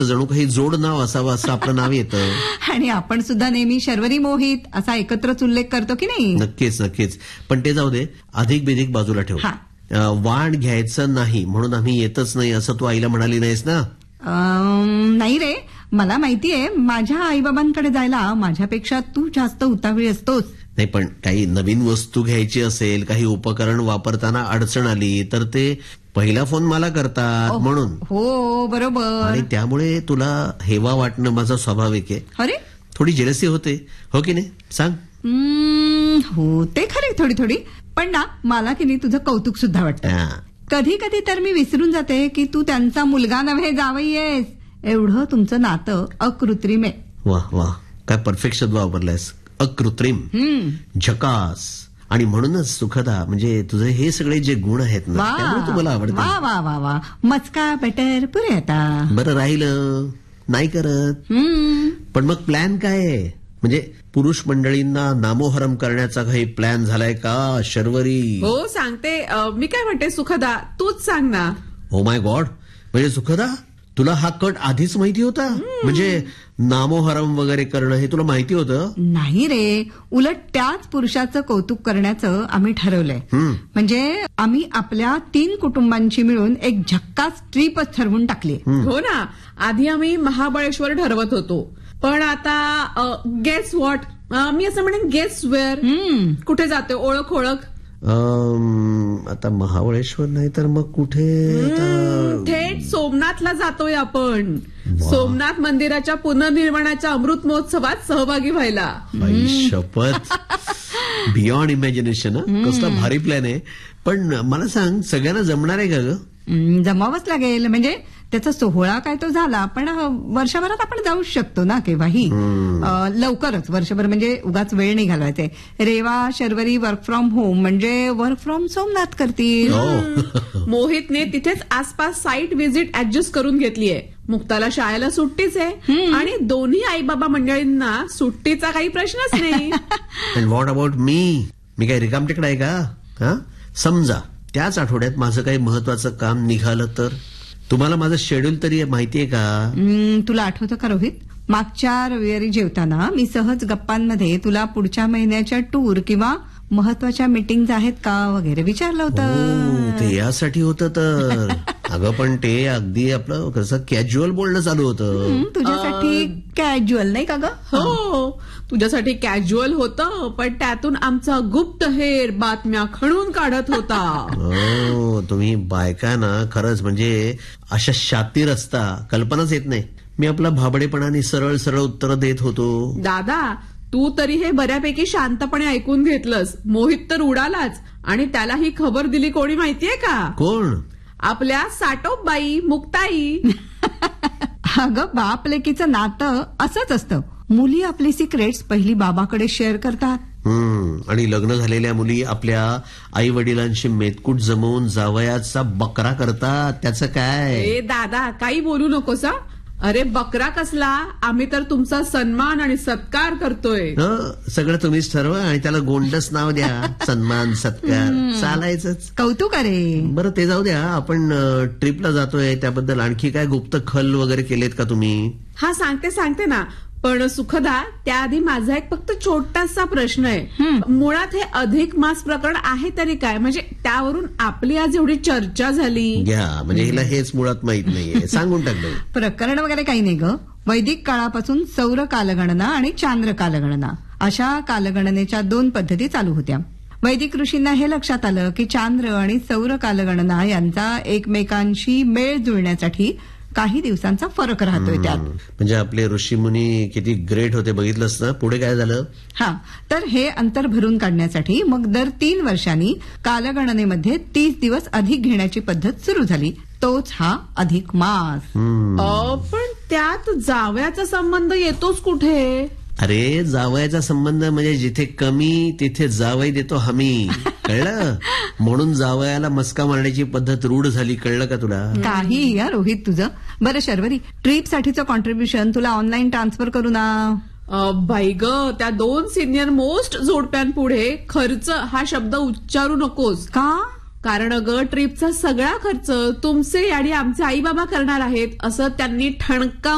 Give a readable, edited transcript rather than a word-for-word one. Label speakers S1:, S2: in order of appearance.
S1: जणू काही जोड नाव असावं असं आपलं नाव येतं.
S2: आणि आपण सुद्धा नेहमी शर्वरी मोहित असा एकत्रच उल्लेख करतो की नाही.
S1: नक्कीच नक्कीच. पण ते जाऊ दे, अधिक बिधिक बाजूला ठेव. वाण घ्यायचं नाही म्हणून आम्ही येतच नाही असं तू आईला म्हणाली नाहीस ना.
S2: नाही रे, मला माहितीये माझ्या आईबाबांकडे जायला माझ्यापेक्षा तू जास्त उतावळी असतोस.
S1: नाही, पण काही नवीन वस्तू घ्यायची असेल, काही उपकरण वापरताना अडचण आली तर ते पहिला फोन मला करतात म्हणून.
S2: हो बरोबर.
S1: आणि त्यामुळे तुला हेवा वाटणं माझा स्वाभाविक आहे.
S2: अरे
S1: थोडी जेलसी होते हो की नाही, सांग.
S2: हो ते खरे, थोडी थोडी. पण ना मला की नाही तुझं कौतुक सुद्धा वाटतं. कधी कधी तर मी विसरून जाते की तू त्यांचा मुलगा नव्हे जावई आहेस. एवढं तुमचं नातं अकृत्रिम आहे.
S1: वाह वाह, काय परफेक्ट शब्द वापरलायस, अकृत्रिम, झकास. आणि म्हणूनच सुखदा, म्हणजे तुझे हे सगळे जे गुण आहेत ना त्यामुळे तुम्हाला आवडतं.
S2: वा वा वा वा, मस्का बटर पुरे. आता
S1: बरं राहिलं नाही करत, पण मग प्लॅन काय आहे? म्हणजे पुरुष मंडळींना नामोहरम करण्याचा काही प्लॅन झालाय का शर्वरी?
S3: हो सांगते. मी काय म्हणते सुखदा, तूच सांग ना.
S1: ओ माय गॉड, म्हणजे सुखदा तुला हा कट आधीच माहिती होता? म्हणजे नामोहरम वगैरे करणं हे तुला माहिती होतं?
S2: नाही रे, उलट त्याच पुरुषाचं कौतुक करण्याचं आम्ही ठरवलंय. म्हणजे आम्ही आपल्या 3 कुटुंबांची मिळून एक झक्कास ट्रिपच ठरवून टाकली.
S3: हो ना, आधी आम्ही महाबळेश्वर ठरवत होतो, पण आता गेस व्हॉट, मी असं म्हणेन गेस वेअर. कुठे जाते ओळख ओळख.
S1: आता महाबळेश्वर नाही तर मग कुठे?
S3: थेट सोमनाथला जातोय आपण. सोमनाथ मंदिराच्या पुनर्निर्माणाच्या अमृत महोत्सवात सहभागी व्हायला.
S1: शपथ, बियॉन्ड इमॅजिनेशन. कसला भारी प्लॅन आहे. पण मला सांग, सगळ्यांना जमणार आहे का ग?
S2: जमावंच लागेल. म्हणजे त्याचा सोहळा काय तो झाला, पण वर्षभरात आपण जाऊ शकतो ना केव्हाही. लवकरच वर्षभर, म्हणजे उगाच वेळ नाही घालवायचे. Reva Sharvari work from home म्हणजे वर्क फ्रॉम सोमनाथ करतील.
S3: मोहितने तिथेच आसपास साईट व्हिजिट ऍडजस्ट करून घेतलीये. मुक्ताला शाळेला सुट्टीच आहे आणि दोन्ही आई बाबा मंडळींना सुट्टीचा काही प्रश्नच नाही.
S1: And what about me? मी काही रिकामटेकडा आहे का? समजा त्याच आठवड्यात माझं काही महत्वाचं काम निघालं तर? तुम्हाला माझं शेड्यूल तरी माहितीये का?
S2: तुला आठवतं का रोहित, मागच्या रविवारी जेवताना मी सहज गप्पांमध्ये तुला पुढच्या महिन्याच्या टूर किंवा महत्वाच्या मीटिंग्स आहेत का वगैरे विचारलं होतं.
S1: ते यासाठी होतं तर. अगं पण ते अगदी आपलं कसं कॅज्युअल बोलणं चालू होतं.
S2: तुझ्यासाठी कॅज्युअल नाही का ग?
S3: हो, तुझ्यासाठी कॅज्युअल होतं, पण त्यातून आमचा गुप्तहेर बातम्या खणून काढत होता.
S1: हो, तुम्ही बायका ना खरंच म्हणजे अशा शातीर असता, कल्पनाच येत नाही. मी आपला भाबडेपणाने सरळ सरळ उत्तर देत होतो. दादा,
S3: तू तरी हे बऱ्यापैकी शांतपणे ऐकून घेतलंस. मोहित तर उडालाच. आणि त्याला ही खबर दिली कोणी माहितीये का?
S1: कोण?
S3: आपल्या साटोबाई, मुक्ताई.
S2: अगं बाप लेकीचं नातं असंच असतं. मुली आपली सिक्रेट्स पहिली बाबाकडे शेअर करतात.
S1: आणि लग्न झालेल्या मुली आपल्या आई वडिलांशी मेतकूट जमवून जावयाचा बकरा करतात. त्याचं काय?
S3: ए दादा, काही बोलू नकोस. अरे बकरा कसला, आम्ही तर तुमचा सन्मान आणि सत्कार करतोय.
S1: सगळं तुम्हीच ठरवा आणि त्याला गोंडस नाव द्या. सन्मान सत्कार चालायचंच.
S2: कौतुक. अरे
S1: बरं ते जाऊ द्या, आपण ट्रिपला जातोय त्याबद्दल आणखी काय गुप्त खल वगैरे केलेत का तुम्ही?
S3: हा सांगते ना. पण सुखदा, त्याआधी माझा एक फक्त छोटासा प्रश्न आहे. मुळात हे अधिक मास प्रकरण आहे तरी काय? म्हणजे त्यावरून आपली आज एवढी चर्चा झाली.
S1: घ्या, म्हणजे हिला हेच मुळात माहित नाहीये. सांगून टाकलं.
S2: प्रकरण वगैरे काही नाही ग. वैदिक काळापासून सौर कालगणना आणि चांद्र कालगणना अशा कालगणनेच्या 2 पद्धती चालू होत्या. वैदिक ऋषींना हे लक्षात आलं की चांद्र आणि सौर कालगणना यांचा एकमेकांशी मेळ जुळण्यासाठी काही दिवसांचा फरक राहतोय त्यात.
S1: म्हणजे आपले ऋषीमुनी किती ग्रेट होते, बघितलंस ना. पुढे काय झालं?
S2: तर हे अंतर भरून काढण्यासाठी मग दर 3 वर्षांनी कालगणनेमध्ये 30 दिवस अधिक घेण्याची पद्धत सुरू झाली. तोच हा अधिक मास.
S3: पण त्यात जावयाचा संबंध येतोच कुठे?
S1: अरे जावयाचा संबंध म्हणजे जिथे कमी तिथे जावई देतो हमी, कळलं? म्हणून जावयाला मस्का मारण्याची पद्धत रूढ झाली, कळलं का तुला?
S2: काही या रोहित तुझं. बरं शर्वरी, ट्रिप साठीचं कॉन्ट्रीब्युशन तुला ऑनलाईन ट्रान्सफर करू ना?
S3: बाई ग, त्या 2 सिनियर मोस्ट जोडप्यांपुढे खर्च हा शब्द उच्चारू नकोस.
S2: का?
S3: कारण अगं ट्रिपचा सगळा खर्च तुमचे आणि आमचे आई बाबा करणार आहेत असं त्यांनी ठणकावून